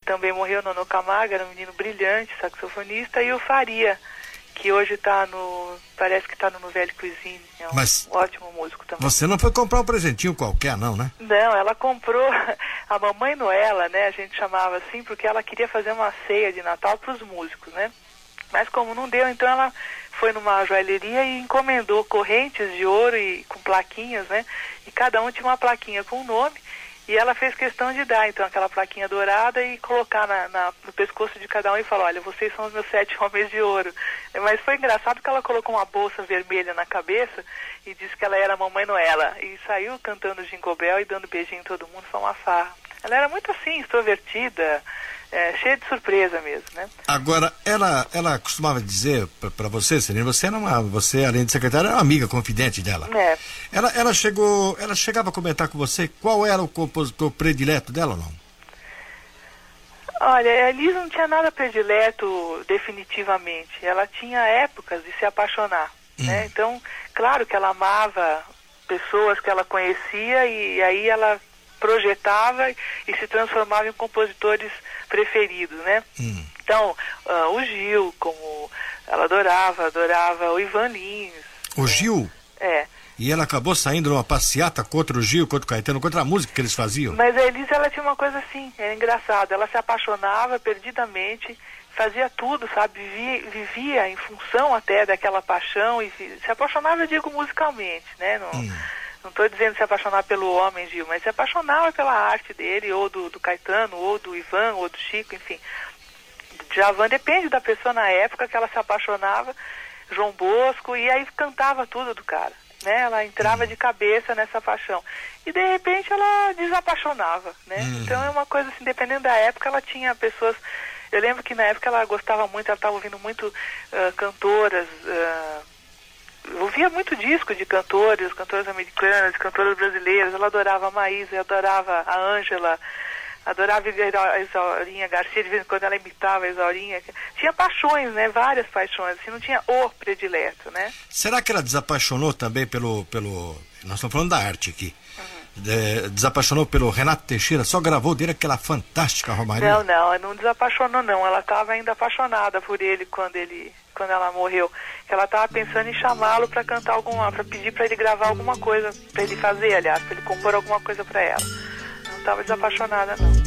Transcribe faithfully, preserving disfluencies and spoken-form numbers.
também morreu, Nono Camargo, era um menino brilhante, saxofonista, e o Faria, que hoje está no, parece que está no Nouvelle Cuisine, é um Mas ótimo músico também. Você não foi comprar um presentinho qualquer, não, né? Não, ela comprou a Mamãe Noela, né, a gente chamava assim, porque ela queria fazer uma ceia de Natal para os músicos, né? Mas como não deu, então ela foi numa joalheria e encomendou correntes de ouro e com plaquinhas, né? E cada um tinha uma plaquinha com um nome, e ela fez questão de dar, então, aquela plaquinha dourada e colocar na, na, no pescoço de cada um e falar, olha, vocês são os meus sete homens de ouro. Mas foi engraçado que ela colocou uma bolsa vermelha na cabeça e disse que ela era a Mamãe Noela. E saiu cantando Jingle Bell e dando beijinho em todo mundo, foi uma farra. Ela era muito assim, extrovertida, é, cheia de surpresa mesmo, né? Agora, ela, ela costumava dizer para você, Celina, você era uma, você, além de secretária, era uma amiga, confidente dela. É. Ela, ela chegou, ela chegava a comentar com você qual era o compositor predileto dela ou não? Olha, a Elis não tinha nada predileto definitivamente. Ela tinha épocas de se apaixonar, hum. né? Então, claro que ela amava pessoas que ela conhecia e aí ela projetava e se transformava em compositores preferidos, né? Hum. Então, uh, o Gil, como ela adorava, adorava o Ivan Lins. O Gil? É. E ela acabou saindo numa passeata contra o Gil, contra o Caetano, contra a música que eles faziam. Mas a Elis, ela tinha uma coisa assim, é engraçado, ela se apaixonava perdidamente, fazia tudo, sabe, vivia, vivia em função até daquela paixão, e se apaixonava, eu digo, musicalmente, né? Não, hum. não estou dizendo se apaixonar pelo homem, Gil, mas se apaixonava pela arte dele, ou do, do Caetano, ou do Ivan, ou do Chico, enfim. Djavan depende da pessoa na época que ela se apaixonava, João Bosco, e aí cantava tudo do cara. Né? Ela entrava de cabeça nessa paixão e de repente ela desapaixonava, né? Uhum. Então é uma coisa assim, dependendo da época ela tinha pessoas, eu lembro que na época ela gostava muito, ela estava ouvindo muito uh, cantoras, uh, ouvia muito disco de cantores, cantoras americanas, cantoras brasileiras, ela adorava a Maísa, adorava a Ângela, adorava a Isaurinha Garcia, de vez em quando ela imitava a Isaurinha. Tinha paixões, né? Várias paixões, assim, não tinha o predileto, né? Será que ela desapaixonou também pelo... pelo... Nós estamos falando da arte aqui. Uhum. De, desapaixonou pelo Renato Teixeira, só gravou dele aquela fantástica Romaria? Não, não, ela não desapaixonou, não. Ela estava ainda apaixonada por ele quando ele... quando ela morreu. Ela estava pensando em chamá-lo para cantar alguma... para pedir para ele gravar alguma coisa, para ele fazer, aliás, para ele compor alguma coisa para ela. Não estava desapaixonada, não.